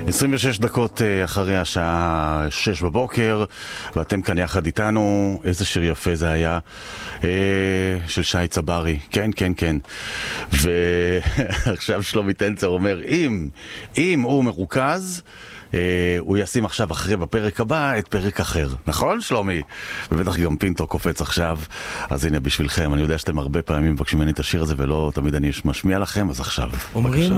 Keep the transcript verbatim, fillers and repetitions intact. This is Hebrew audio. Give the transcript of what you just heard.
עשרים ושש דקות אחרי השעה שש בבוקר, ואתם כאן יחד איתנו. איזה שיר יפה זה היה, של שי צברי. כן, כן, כן. ועכשיו שלומי טנצר אומר, אם, אם הוא מרוכז, הוא ישים עכשיו אחרי בפרק הבא את פרק אחר. נכון, שלומי? ובטח גם פינטו קופץ עכשיו. אז הנה בשבילכם, אני יודע שאתם הרבה פעמים מבקשים ממני את השיר הזה ולא תמיד אני משמיע לכם, אז עכשיו. אומרים